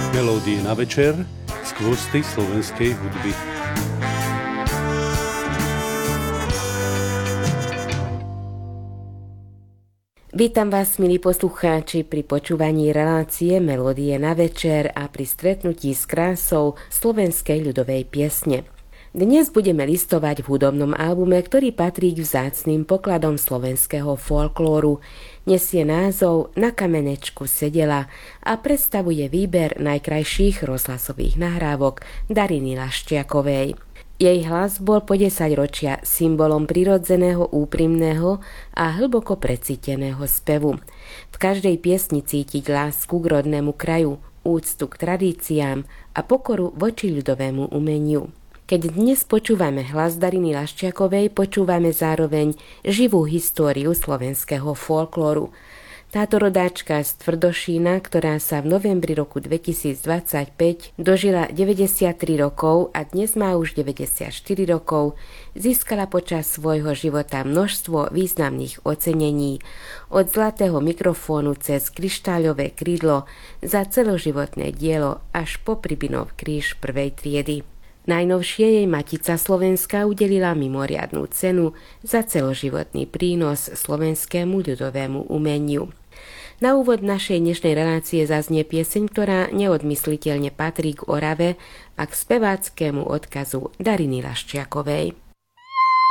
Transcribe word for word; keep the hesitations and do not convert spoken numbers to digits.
Melódie na večer, skvosty slovenskej hudby. Vítam vás, milí poslucháči, pri počúvaní relácie Melódie na večer a pri stretnutí s krásou slovenskej ľudovej piesne. Dnes budeme listovať v hudobnom albume, ktorý patrí k vzácnym pokladom slovenského folklóru. Nesie názov Na kamenečku sedela a predstavuje výber najkrajších rozhlasových nahrávok Dariny Laščiakovej. Jej hlas bol po desaťročia symbolom prirodzeného, úprimného a hlboko precíteného spevu. V každej piesni cítiť lásku k rodnému kraju, úctu k tradíciám a pokoru voči ľudovému umeniu. Keď dnes počúvame hlas Dariny Laščiakovej, počúvame zároveň živú históriu slovenského folklóru. Táto rodáčka z Tvrdošína, ktorá sa v novembri roku dvetisícdvadsaťpäť dožila deväťdesiattri rokov a dnes má už deväťdesiatštyri rokov, získala počas svojho života množstvo významných ocenení. Od zlatého mikrofónu cez kryštáľové krídlo za celoživotné dielo až po Pribinov kríž prvej triedy. Najnovšie jej Matica Slovenska udelila mimoriadnu cenu za celoživotný prínos slovenskému ľudovému umeniu. Na úvod našej dnešnej relácie zaznie pieseň, ktorá neodmysliteľne patrí k Orave a k speváckému odkazu Dariny Laščiakovej.